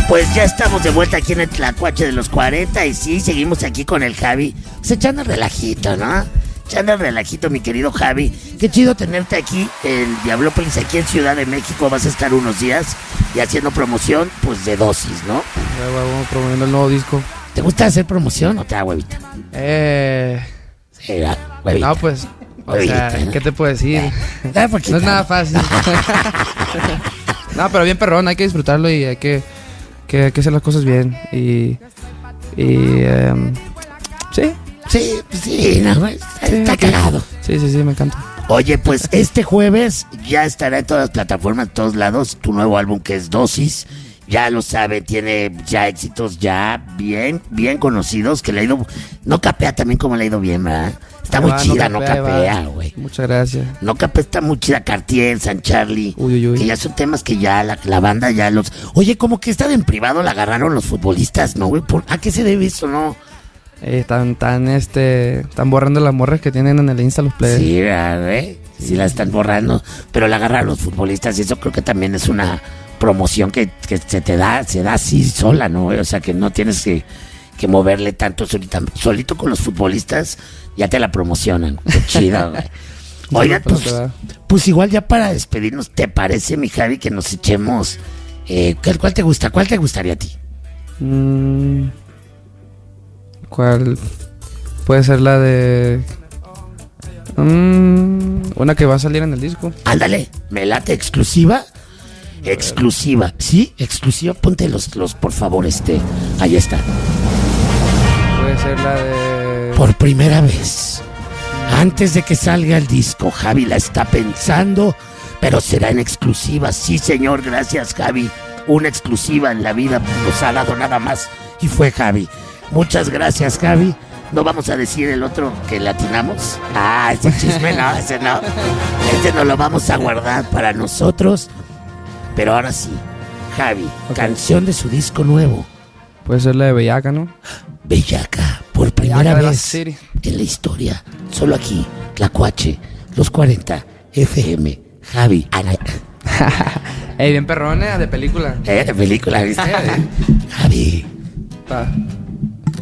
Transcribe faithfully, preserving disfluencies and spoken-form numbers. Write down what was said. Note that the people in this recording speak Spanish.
Pues ya estamos de vuelta aquí en el Tlacuache de los cuarenta y sí, seguimos aquí con el Javi. Pues echando el relajito, ¿no? Echando el relajito, mi querido Javi. Qué chido tenerte aquí en Diablópolis, aquí en Ciudad de México. Vas a estar unos días y haciendo promoción, pues, de Dosis, ¿no? Ya vamos promoviendo el nuevo disco. ¿Te gusta hacer promoción o te da huevita? Eh... Sí, da huevita. No, pues... O Huevita, sea, ¿no? ¿qué te puedo decir? Da poquito. No es nada fácil. No, pero bien perrón, hay que disfrutarlo y hay que, que, hay que hacer las cosas bien. Y... y um, sí. Sí, sí, no, está, Sí, está okay. cagado. Sí, sí, sí, me encanta. Oye, pues este jueves ya estará en todas las plataformas, en todos lados, tu nuevo álbum que es Dosis. Ya lo sabe, tiene ya éxitos ya bien, bien conocidos, que le ha ido... No capea también como le ha ido bien, ¿verdad? Está muy Va, chida, no capea, capea, va. güey. Muchas gracias. No capea, está muy chida. Cartier, San Charlie. Uy, uy, uy. Que ya son temas que ya la, la banda ya los... Oye, como que esta en privado la agarraron los futbolistas, ¿no, güey? ¿Por- ¿A qué se debe eso, no? Eh, están, tan, este... Están borrando las morras que tienen en el Insta los players. Sí, güey. Sí la están borrando. Pero la agarraron los futbolistas y eso creo que también es una promoción que, que se te da, se da así sola, ¿no, güey? O sea, que no tienes que, que moverle tanto solita, solito con los futbolistas, ya te la promocionan. Qué chido, güey. Oiga, pero pues, te da. pues igual ya para despedirnos, ¿te parece, mi Javi, que nos echemos... Eh, ¿cuál, ¿Cuál te gusta? ¿Cuál te gustaría a ti? Mm, ¿Cuál? Puede ser la de... Mm, una que va a salir en el disco. Ándale, me late exclusiva. Exclusiva, ¿sí? Exclusiva, ponte los, los, por favor, este, ahí está. Puede ser la de... Por primera vez, antes de que salga el disco, Javi la está pensando, pero será en exclusiva. Sí, señor, gracias, Javi. Una exclusiva en la vida nos ha dado nada más y fue Javi. Muchas gracias, Javi. No vamos a decir el otro que latinamos. Ah, ese chisme no, ese no. Ese no lo vamos a guardar para nosotros. Pero ahora sí, Javi, Ok. canción de su disco nuevo. Puede ser la de Bellaca, ¿no? Bellaca, por primera Bellaca de la vez City. en la historia. Solo aquí, Tlacuache, los cuarenta, F M, Javi. Ana- Ey, bien perrona, de película. ¿Eh? De película, ¿viste? Javi. Pa.